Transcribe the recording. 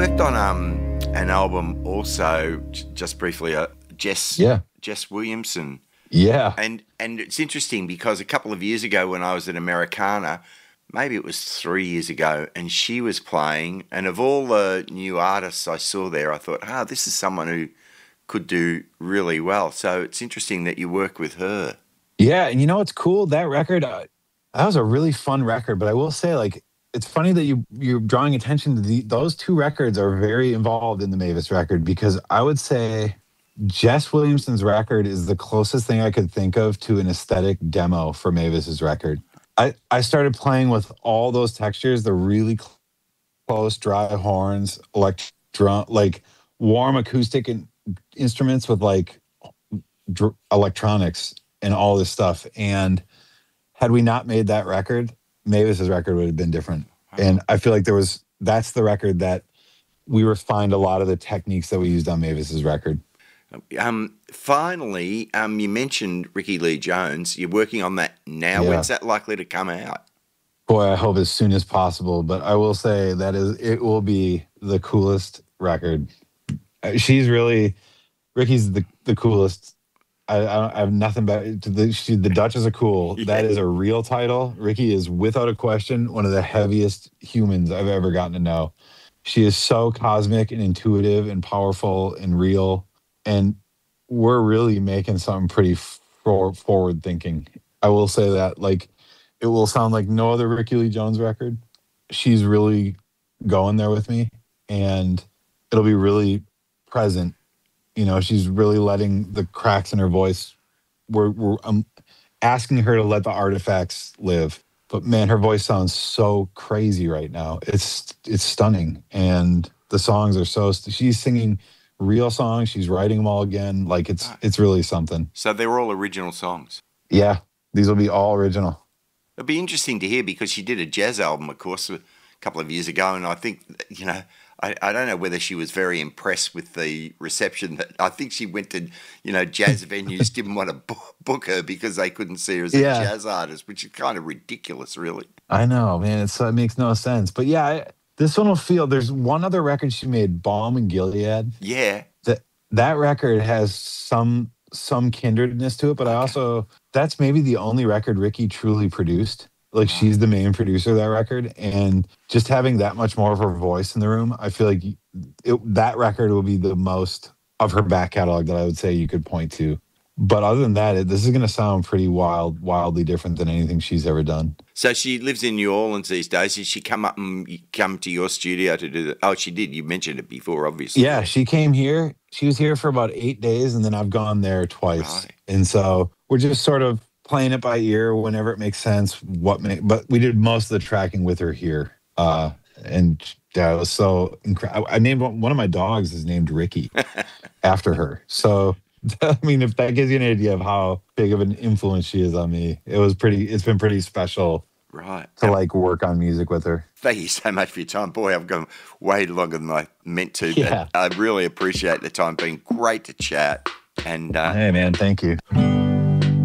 worked on an album also, just briefly, Jess Williamson. Yeah. And it's interesting because a couple of years ago when I was at Americana, maybe it was 3 years ago, and she was playing, and of all the new artists I saw there, I thought, this is someone who could do really well. So it's interesting that you work with her. Yeah, and you know what's cool? That record, that was a really fun record, but I will say, like, it's funny that you're drawing attention to those two records are very involved in the Mavis record, because I would say Jess Williamson's record is the closest thing I could think of to an aesthetic demo for Mavis's record. I started playing with all those textures, the really close dry horns, like warm acoustic instruments with like electronics and all this stuff. And had we not made that record, Mavis's record would have been different. And I feel like that's the record that we refined a lot of the techniques that we used on Mavis's record. Finally, you mentioned Rickie Lee Jones. You're working on that now. Yeah. When's that likely to come out? Boy, I hope as soon as possible. But I will say it will be the coolest record. She's really, Rickie's the coolest. I have nothing but the Duchess of Cool. Yeah. That is a real title. Rickie is without a question one of the heaviest humans I've ever gotten to know. She is so cosmic and intuitive and powerful and real. And we're really making something pretty forward thinking. I will say that, like, it will sound like no other Rickie Lee Jones record. She's really going there with me, and it'll be really present. You know, she's really letting the cracks in her voice. I'm asking her to let the artifacts live. But man, her voice sounds so crazy right now. It's stunning, and the songs are she's singing real songs. She's writing them all again. Like it's really something. So they were all original songs. Yeah, these will be all original. It'll be interesting to hear because she did a jazz album, of course, a couple of years ago, and I think, you know, I don't know whether she was very impressed with the reception. That I think she went to, you know, jazz venues, didn't want to book her because they couldn't see her as a jazz artist, which is kind of ridiculous, really. I know, man. It makes no sense. But yeah, this one will feel. There's one other record she made, Balm and Gilead. Yeah, that record has some kindredness to it, but that's maybe the only record Rickie truly produced. Like, she's the main producer of that record, and just having that much more of her voice in the room, I feel like that record will be the most of her back catalog that I would say you could point to. But other than that, this is going to sound pretty wildly different than anything she's ever done. So she lives in New Orleans these days. Did she come to your studio to do that? Oh, she did. You mentioned it before, obviously. Yeah, she came here. She was here for about 8 days, and then I've gone there twice. Right. And so we're just sort of playing it by ear whenever it makes sense. But we did most of the tracking with her here. And yeah, it was so incredible. I named one of my dogs is named Ricky after her. So, I mean, if that gives you an idea of how big of an influence she is on me, it's been pretty special. Right. To like work on music with her. Thank you so much for your time. Boy, I've gone way longer than I meant to. Yeah. But I really appreciate the time. Been great to chat. And hey, man, thank you.